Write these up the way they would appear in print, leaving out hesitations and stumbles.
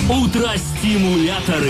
Утро-стимуляторы.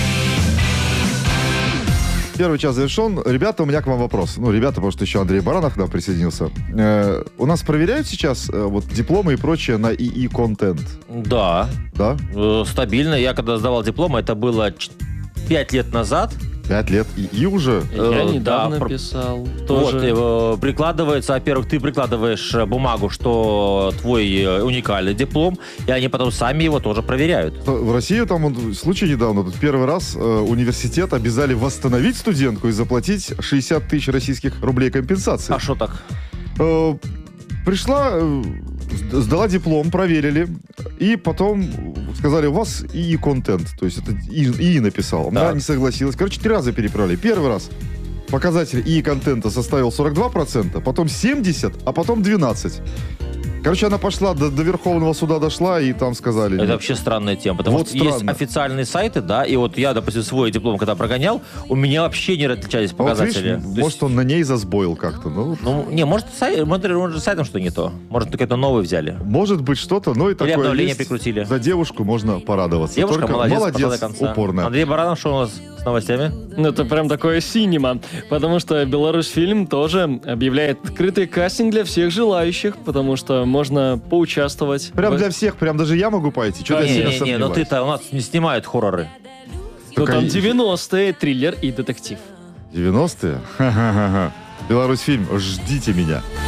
Первый час завершен. Ребята, у меня к вам вопрос. Ребята, потому что еще Андрей Баранов к нам присоединился. У нас проверяют сейчас дипломы и прочее на ИИ-контент? Да. Да? Стабильно. Я когда сдавал диплом, это было 5 лет назад. 5 лет ИИ уже? Я недавно писал. Тоже. Вот, прикладывается, во-первых, ты прикладываешь бумагу, что твой уникальный диплом, и они потом сами его тоже проверяют. В России там случай недавно, тут первый раз университет обязали восстановить студентку и заплатить 60 тысяч российских рублей компенсации. А что так? Пришла, сдала диплом, проверили, и потом сказали, у вас ИИ-контент, то есть это ИИ написал. Она не согласилась. 3 раза переправили. Первый раз показатель ИИ-контента составил 42%, потом 70%, а потом 12%. Она пошла до Верховного суда, дошла, и там сказали... Это вообще странная тема, потому что есть официальные сайты, да, и вот я, допустим, свой диплом, когда прогонял, у меня вообще не отличались показатели. Видишь, может, он на ней засбоил как-то. Может, сайтом что не то. Может, какой-то новый взяли. Может быть, что-то, но и такое или обновление есть. прикрутили. За девушку можно порадоваться. Девушка только молодец, до конца. Упорная. Андрей Баранов, что у нас с новостями? Это прям такое синема, потому что Беларусьфильм тоже объявляет открытый кастинг для всех желающих, потому что можно поучаствовать. Прям для всех, прям даже я могу пойти. Что-то я сильно сомневаюсь. Но ты-то у нас не снимают хорроры. Там 90-е, триллер и детектив. 90-е? Ха-ха-ха. Беларусьфильм, ждите меня.